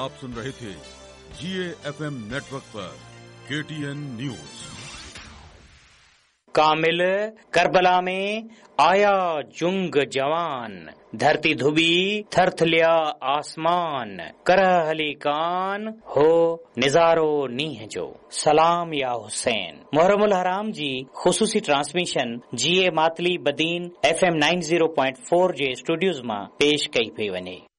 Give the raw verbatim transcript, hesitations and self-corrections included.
आप सुन रहे थे जीए एफएम नेटवर्क पर केटीएन न्यूज। कामिल करबला में आया जुंग जवान, धरती धुबी थरथलिया आसमान, करह अली कान हो निजारो नीह जो, सलाम या हुसैन। मुहर्रमुल हराम जी खुसूसी ट्रांसमिशन जीए Matali Badin FM ninety point four जे स्टूडियोज़ मां पेश कई पई वञे।